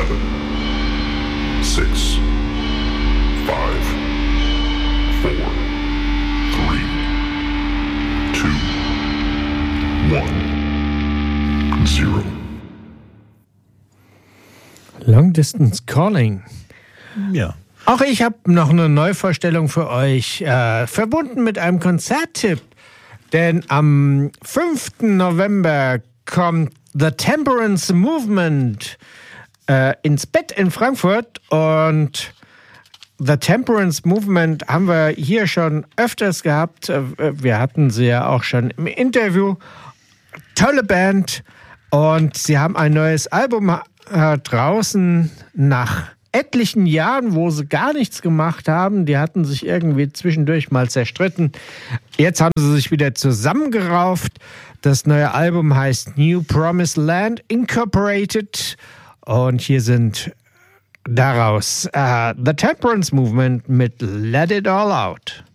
7, 6, 5, 4, 3, 2, 1, 0. Long Distance Calling. Ja. Auch ich habe noch eine Neuvorstellung für euch, verbunden mit einem Konzerttipp. Denn am 5. November kommt The Temperance Movement ins Bett in Frankfurt. Und The Temperance Movement haben wir hier schon öfters gehabt. Wir hatten sie ja auch schon im Interview. Tolle Band. Und sie haben ein neues Album draußen nach etlichen Jahren, wo sie gar nichts gemacht haben. Die hatten sich irgendwie zwischendurch mal zerstritten. Jetzt haben sie sich wieder zusammengerauft. Das neue Album heißt New Promised Land Incorporated. Und hier sind daraus The Temperance Movement mit Let It All Out.